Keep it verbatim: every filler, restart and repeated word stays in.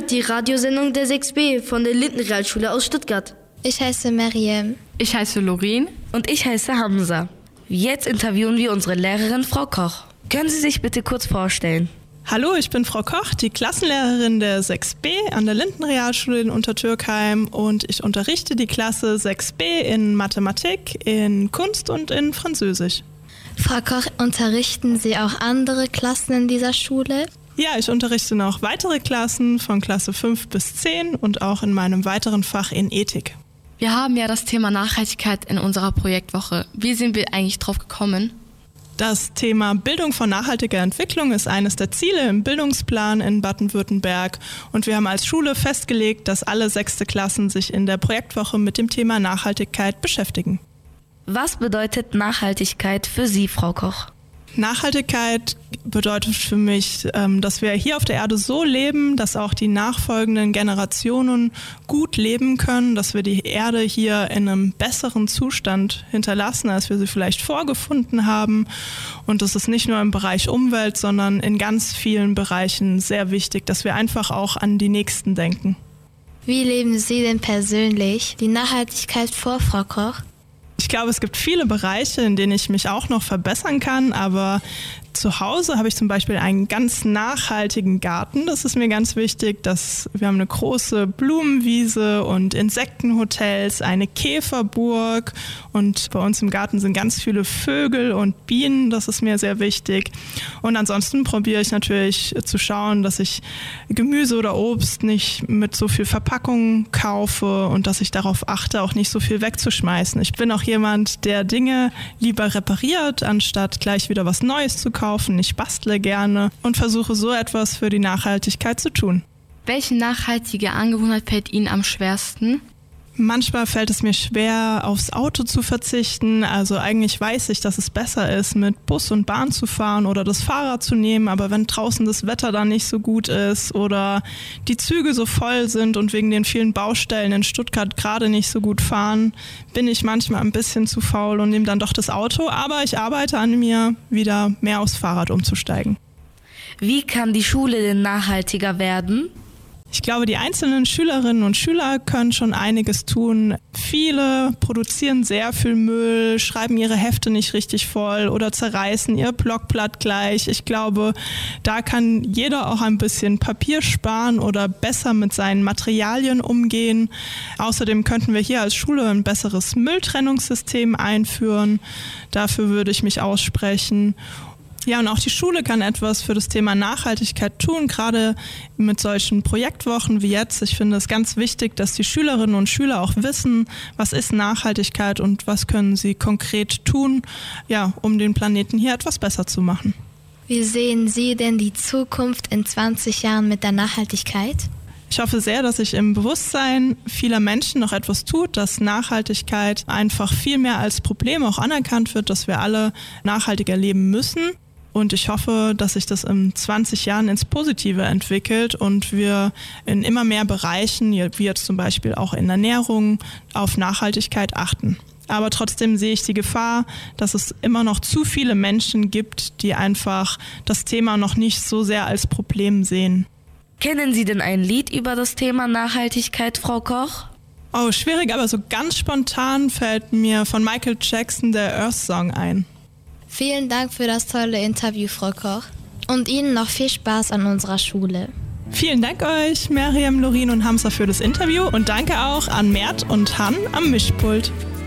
hört die Radiosendung der sechs B von der Lindenrealschule aus Stuttgart. Ich heiße Mariam. Ich heiße Lorin. Und ich heiße Hamza. Jetzt interviewen wir unsere Lehrerin Frau Koch. Können Sie sich bitte kurz vorstellen? Hallo, ich bin Frau Koch, die Klassenlehrerin der sechs B an der Lindenrealschule in Untertürkheim und ich unterrichte die Klasse sechs B in Mathematik, in Kunst und in Französisch. Frau Koch, unterrichten Sie auch andere Klassen in dieser Schule? Ja, ich unterrichte noch weitere Klassen von Klasse fünf bis zehn und auch in meinem weiteren Fach in Ethik. Wir haben ja das Thema Nachhaltigkeit in unserer Projektwoche. Wie sind wir eigentlich drauf gekommen? Das Thema Bildung von nachhaltiger Entwicklung ist eines der Ziele im Bildungsplan in Baden-Württemberg. Und wir haben als Schule festgelegt, dass alle sechste Klassen sich in der Projektwoche mit dem Thema Nachhaltigkeit beschäftigen. Was bedeutet Nachhaltigkeit für Sie, Frau Koch? Nachhaltigkeit bedeutet für mich, dass wir hier auf der Erde so leben, dass auch die nachfolgenden Generationen gut leben können, dass wir die Erde hier in einem besseren Zustand hinterlassen, als wir sie vielleicht vorgefunden haben. Und das ist nicht nur im Bereich Umwelt, sondern in ganz vielen Bereichen sehr wichtig, dass wir einfach auch an die Nächsten denken. Wie leben Sie denn persönlich die Nachhaltigkeit vor, Frau Koch? Ich glaube, es gibt viele Bereiche, in denen ich mich auch noch verbessern kann, aber zu Hause habe ich zum Beispiel einen ganz nachhaltigen Garten. Das ist mir ganz wichtig. Dass wir haben eine große Blumenwiese und Insektenhotels, eine Käferburg und bei uns im Garten sind ganz viele Vögel und Bienen. Das ist mir sehr wichtig. Und ansonsten probiere ich natürlich zu schauen, dass ich Gemüse oder Obst nicht mit so viel Verpackung kaufe und dass ich darauf achte, auch nicht so viel wegzuschmeißen. Ich bin auch jemand, der Dinge lieber repariert, anstatt gleich wieder was Neues zu kaufen. Ich bastle gerne und versuche so etwas für die Nachhaltigkeit zu tun. Welche nachhaltige Angewohnheit fällt Ihnen am schwersten? Manchmal fällt es mir schwer, aufs Auto zu verzichten. Also eigentlich weiß ich, dass es besser ist, mit Bus und Bahn zu fahren oder das Fahrrad zu nehmen. Aber wenn draußen das Wetter dann nicht so gut ist oder die Züge so voll sind und wegen den vielen Baustellen in Stuttgart gerade nicht so gut fahren, bin ich manchmal ein bisschen zu faul und nehme dann doch das Auto. Aber ich arbeite an mir, wieder mehr aufs Fahrrad umzusteigen. Wie kann die Schule denn nachhaltiger werden? Ich glaube, die einzelnen Schülerinnen und Schüler können schon einiges tun. Viele produzieren sehr viel Müll, schreiben ihre Hefte nicht richtig voll oder zerreißen ihr Blockblatt gleich. Ich glaube, da kann jeder auch ein bisschen Papier sparen oder besser mit seinen Materialien umgehen. Außerdem könnten wir hier als Schule ein besseres Mülltrennungssystem einführen. Dafür würde ich mich aussprechen. Ja, und auch die Schule kann etwas für das Thema Nachhaltigkeit tun, gerade mit solchen Projektwochen wie jetzt. Ich finde es ganz wichtig, dass die Schülerinnen und Schüler auch wissen, was ist Nachhaltigkeit und was können sie konkret tun, ja, um den Planeten hier etwas besser zu machen. Wie sehen Sie denn die Zukunft in zwanzig Jahren mit der Nachhaltigkeit? Ich hoffe sehr, dass sich im Bewusstsein vieler Menschen noch etwas tut, dass Nachhaltigkeit einfach viel mehr als Problem auch anerkannt wird, dass wir alle nachhaltiger leben müssen. Und ich hoffe, dass sich das in zwanzig Jahren ins Positive entwickelt und wir in immer mehr Bereichen, wie jetzt zum Beispiel auch in Ernährung, auf Nachhaltigkeit achten. Aber trotzdem sehe ich die Gefahr, dass es immer noch zu viele Menschen gibt, die einfach das Thema noch nicht so sehr als Problem sehen. Kennen Sie denn ein Lied über das Thema Nachhaltigkeit, Frau Koch? Oh, schwierig, aber so ganz spontan fällt mir von Michael Jackson der Earth Song ein. Vielen Dank für das tolle Interview, Frau Koch. Und Ihnen noch viel Spaß an unserer Schule. Vielen Dank euch, Mariam, Lorin und Hamza, für das Interview und danke auch an Mert und Han am Mischpult.